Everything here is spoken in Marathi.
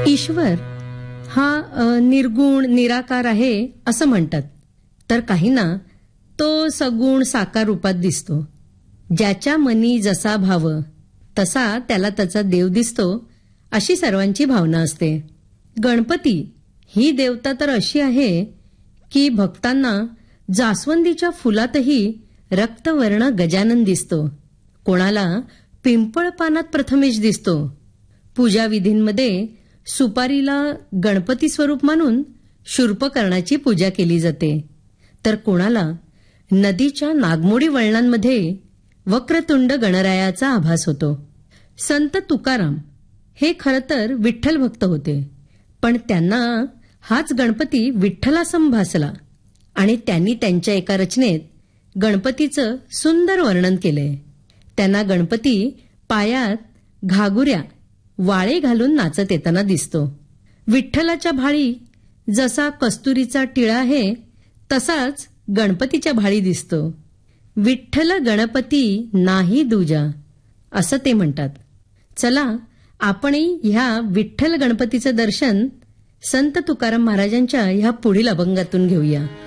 ईश्वर हा निर्गुण निराकार आहे असं म्हणतात, तर काहींना तो सगुण साकार रूपात दिसतो. ज्याच्या मनी जसा भाव तसा त्याला त्याचा देव दिसतो, अशी सर्वांची भावना असते. गणपती ही देवता तर अशी आहे की भक्तांना जास्वंदीच्या फुलातही रक्तवर्ण गजानन दिसतो, कोणाला पिंपळ पानात प्रथमेश दिसतो. पूजाविधींमध्ये सुपारीला गणपती स्वरूप मानून शूर्पकर्णाची पूजा केली जाते, तर कोणाला नदीच्या नागमोडी वळणांमध्ये वक्रतुंड गणरायाचा आभास होतो. संत तुकाराम हे खरं तर विठ्ठल भक्त होते, पण त्यांना हाच गणपती विठ्ठलासम भासला आणि त्यांनी त्यांच्या एका रचनेत गणपतीचं सुंदर वर्णन केलंय. त्यांना गणपती पायात घागुऱ्या वाळे घालून नाचत येताना दिसतो. विठ्ठलाच्या भाळी जसा कस्तुरीचा टिळा आहे तसाच गणपतीच्या भाळी दिसतो. विठ्ठल गणपती नाही दूजा असं ते म्हणतात. चला आपणही ह्या विठ्ठल गणपतीचं दर्शन संत तुकाराम महाराजांच्या ह्या पुढील अभंगातून घेऊया.